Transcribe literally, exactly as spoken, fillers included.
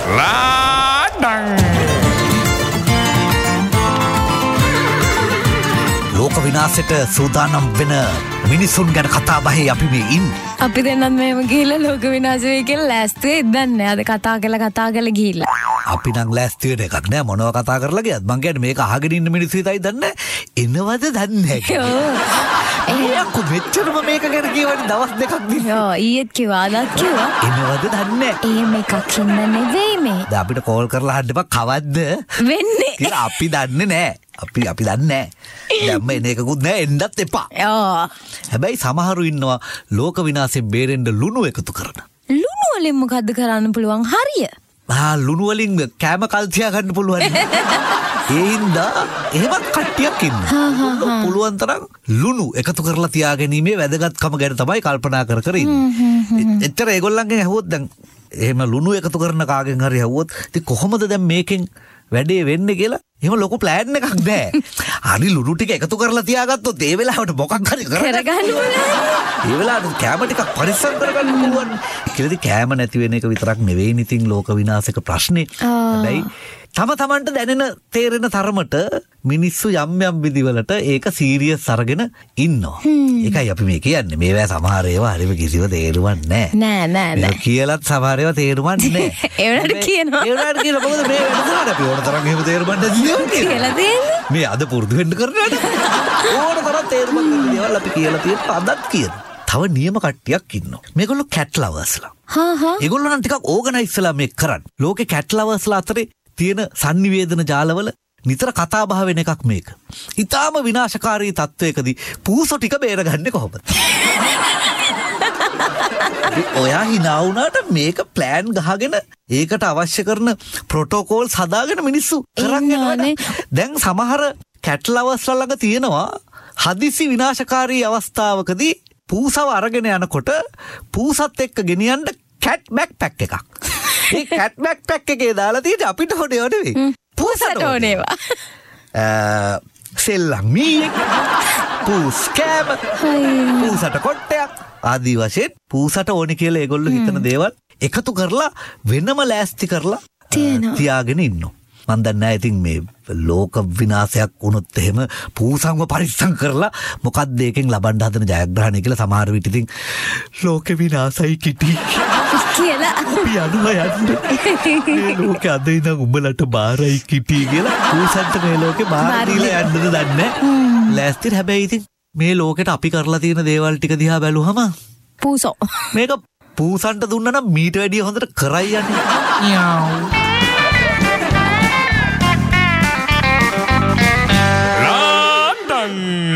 Laden ලෝක විනාශයට සූදානම් වෙන මිනිසුන් ගැන කතා බහේ අපි මේ ඉන්නේ. අපි දෙන්නත් මේව ගිහිල්ලා ලෝක විනාශ වෙයි කියලා ලෑස්ති වෙන්නේ. අද කතා කරලා කතා කරලා ගිහිල්ලා. අපි නම් ලෑස්ති වෙන එකක් නෑ මොනවා කතා කරලා ගියත්. මං කියන්නේ මේක අහගෙන ඉන්න මිනිස්සු හිතයි දන්නේ එනවද දන්නේ නැහැ. ඒක මෙච්චරම මේක ගැන කියවන්නේ දවස් දෙකක් දින. ඔව් ඊයේත් කිව්වා අදත් කිව්වා. එනවද දන්නේ නැහැ. එහෙම එකක් හින්දා නෙවෙයි මේ. දැන් අපිට කෝල් කරලා අහන්න බා කවද්ද වෙන්නේ කියලා අපි දන්නේ නැහැ. අපි අපි දන්නේ නැහැ. දැම්ම එන එකකුත් නැහැ එන්නත් එපා. ඔව්. හැබැයි සමහරු ඉන්නවා ලෝක විනාශයෙන් බේරෙන්න ලුණු එකතු කරන. ලුණු වලින් මොකද්ද කරන්න පුළුවන් හරිය? ආ ලුණු වලින් කැම කල් තියා ගන්න පුළුවන්. ඒ හින්දා එහෙමත් කට්ටියක් ඉන්නවා. පුළුවන් තරම් ලුණු එකතු කරලා තියාගැනීමේ වැදගත්කම ගැන තමයි කල්පනා කර කර ඉන්නේ. එච්චර ඒගොල්ලන්ගෙන් ඇහුවොත් දැන් එහෙම ලුණු එකතු කරන කාගෙන් හරි ඇහුවොත් ඉතින් කොහොමද දැන් මේකෙන් වැඩේ වෙන්නේ කියලා එහෙම ලොකු ප්ලෑන් එකක් නැහැ. හරි ලුණු ටික එකතු කරලා තියාගත්තොත් ඒ වෙලාවට මොකක් හරි කරගන්න පුළුවන්. ඒ වෙලාවට කැම ටිකක් පරිස්සම් කරගන්න පුළුවන්. කියලා කැම නැති වෙන එක විතරක් නෙවෙයි ඉතින් ලෝක විනාශක ප්‍රශ්නේ. හැබැයි තම තමන්ට දැනෙන තේරෙන තරමට මිනිස්සු යම් යම් විදිවලට ඒක සීරියස් අරගෙන ඉන්නවා. ඒකයි අපි මේ කියන්නේ. මේවා සමහර ඒවා හරිම කිසිම තේරුමක් නැහැ. නෑ නෑ නෑ. කියලාත් සමහර ඒවා තේරුමක් නැහැ. ඒ වුණාට කියනවා. ඒ වුණාට කියනවා මොකද මේ වැඩ කරන්නේ අපි ඕන තරම් එහෙම තේරුමක් නැති කියලා තියෙන්නේ. මේ අද පුරුදු වෙන්න කරනවානේ. ඕන තරම් තේරුමක් නැති දේවල් අපි කියලා තියෙන අදත් කියන. තව නියම කට්ටියක් ඉන්නවා. මේගොල්ලෝ කැට් ලවර්ස්ලා. හා හා. ඒගොල්ලෝ නම් ටිකක් ඕගනයිස්ලා මේක කරන්නේ. ලෝකේ කැට් ලවර්ස්ලා අතරේ තියෙන sannivedana ජාලවල නිතර කතා බහ වෙන එකක් මේක. ඊටාම විනාශකාරී තත්වයකදී පූසෝ ටික බේරගන්නේ කොහොමද? ඔයා hina වුණාට මේක ප්ලෑන් ගහගෙන ඒකට අවශ්‍ය කරන ප්‍රොටෝකෝල්ස් හදාගෙන මිනිස්සු කරන් යනවානේ. දැන් සමහර කැට් ලවර්ස්ලා ළඟ තියෙනවා හදිසි විනාශකාරී අවස්ථාවකදී පූසව අරගෙන යනකොට පූසත් එක්ක ගෙනියන්න කැට් බෑක්පැක් එකක්. මේ කැට් බෑක්පැක් එකේ දාලා තියෙන්නේ අපිට හොඩේ නෙවෙයි. පූසට ඕනේවා. සෙල්ලම් මීයක් පූස් කෑම පූසට කොට්ටයක් ආදී වශයෙන් පූසට ඕනේ කියලා ඒගොල්ලෝ හිතන දේවල් එකතු කරලා වෙනම ලෑස්ති කරලා තියාගෙන ඉන්නවා. මන් දන්නේ නැහැ ඉතින් මේ ලෝක විනාශයක් වුණොත් එහෙම පූසන්ව පරිස්සම් කරලා මොකක්ද ඒකෙන් ලබන්න හදන ජයග්‍රහණය කියලා සමහර විට ඉතින් ලෝක විනාශයි කිටි කියලා අපි යනවා යන්නේ. මේ ලෝකෙ අද ඉඳන් උඹලට බාරයි කිටි කියලා පූසන්ට මේ ලෝකෙ බාර දීලා යන්නද දන්නේ නැහැ. ලෑස්තිර හැබැයි ඉතින් මේ ලෝකෙට අපි කරලා තියෙන දේවල් ටික දිහා බැලුවම පූසෝ මේක පූසන්ට දුන්නා නම් මීට වැඩිය හොඳට කරයි යන්නේ. ලාඩන්